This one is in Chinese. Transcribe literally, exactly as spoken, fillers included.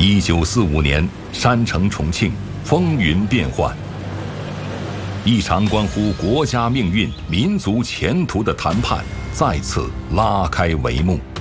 一九四五年，山城重庆，风云变幻。一场关乎国家命运、民族前途的谈判再次拉开帷幕。